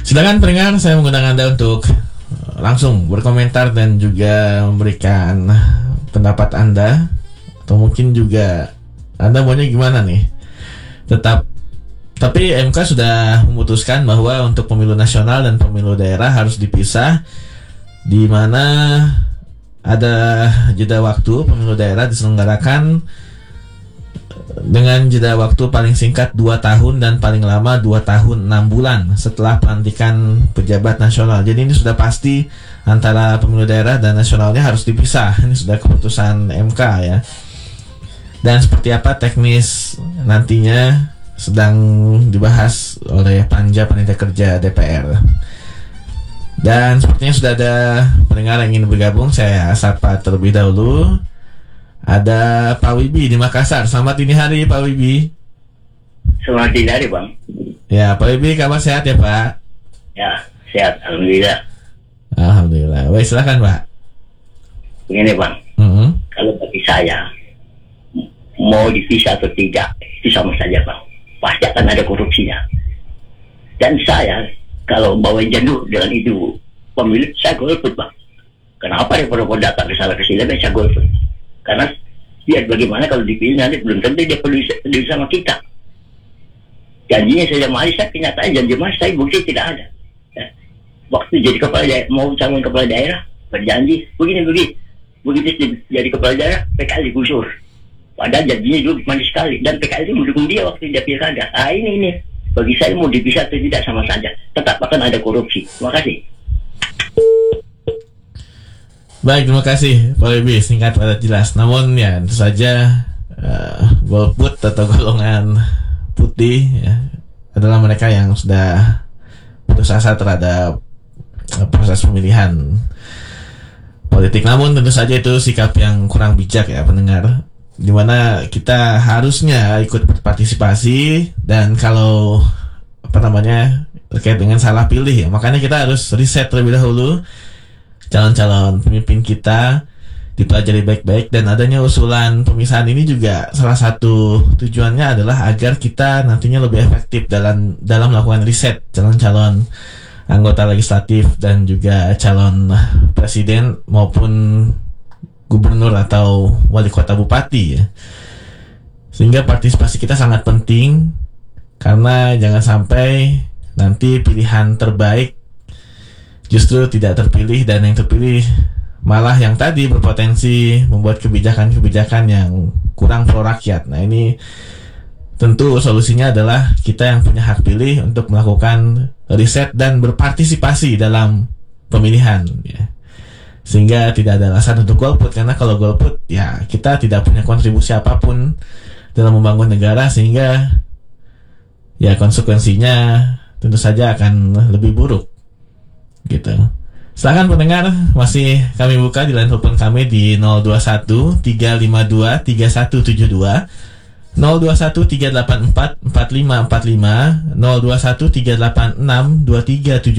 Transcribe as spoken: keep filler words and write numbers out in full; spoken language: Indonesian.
Silakan pendengar, saya mengundang Anda untuk langsung berkomentar dan juga memberikan pendapat Anda, atau mungkin juga Anda maunya gimana nih. Tetap Tapi M K sudah memutuskan bahwa untuk pemilu nasional dan pemilu daerah harus dipisah, di mana ada jeda waktu. Pemilu daerah diselenggarakan dengan jeda waktu paling singkat dua tahun dan paling lama dua tahun enam bulan setelah pelantikan pejabat nasional. Jadi ini sudah pasti antara pemilu daerah dan nasionalnya harus dipisah. Ini sudah keputusan M K ya. Dan seperti apa teknis nantinya sedang dibahas oleh Panja Panitia Kerja D P R. Dan sepertinya sudah ada pendengar yang ingin bergabung. Saya sapa terlebih dahulu. Ada Pak Wibi di Makassar. Selamat dini hari Pak Wibi. Selamat dini hari Bang. Ya Pak Wibi, kabar sehat ya Pak? Ya sehat, alhamdulillah. Alhamdulillah. Baik, silakan Pak. Begini Bang, mm-hmm. Kalau bagi saya mau dipisah atau tidak itu sama saja Bang. Pasti akan ada korupsinya. Dan saya kalau bawa jadul dengan itu pemilik, saya golput Bang. Kenapa daripada datang ke sana ke sini saya golput? Karena lihat bagaimana kalau dipilih nanti belum tentu dia peduli, peduli sama kita. Janjinya saja mari, saya kenyataan janji mas saya bukti tidak ada. Ya. Waktu jadi kepala daerah, mau calon kepala daerah berjanji begini begini, begitu jadi kepala daerah P K L digusur. Padahal janjinya dulu manis sekali dan P K L itu mendukung dia waktu dia pilkada. Ah ini ini bagi saya mau dipisah atau tidak sama saja, tetap akan ada korupsi. Terima kasih. Baik, terima kasih Pak Wibi, singkat padat jelas. Namun ya tentu saja uh, golput atau golongan putih ya, adalah mereka yang sudah putus asa terhadap uh, proses pemilihan politik. Namun tentu saja itu sikap yang kurang bijak ya pendengar, dimana kita harusnya ikut berpartisipasi. Dan kalau apa namanya terkait dengan salah pilih ya, makanya kita harus riset terlebih dahulu calon-calon pemimpin kita, dipelajari baik-baik. Dan adanya usulan pemisahan ini juga salah satu tujuannya adalah agar kita nantinya lebih efektif dalam dalam melakukan riset calon-calon anggota legislatif dan juga calon presiden maupun gubernur atau wali kota bupati ya. Sehingga partisipasi kita sangat penting, karena jangan sampai nanti pilihan terbaik justru tidak terpilih, dan yang terpilih malah yang tadi berpotensi membuat kebijakan-kebijakan yang kurang pro rakyat. Nah ini tentu solusinya adalah kita yang punya hak pilih untuk melakukan riset dan berpartisipasi dalam pemilihan ya. Sehingga tidak ada alasan untuk golput, karena kalau golput ya kita tidak punya kontribusi apapun dalam membangun negara, sehingga ya konsekuensinya tentu saja akan lebih buruk gitu. Silakan pendengar, masih kami buka di line telepon kami di nol dua satu tiga lima dua tiga satu tujuh dua, nol dua satu tiga delapan empat empat lima empat lima, nol dua satu tiga delapan enam dua tiga tujuh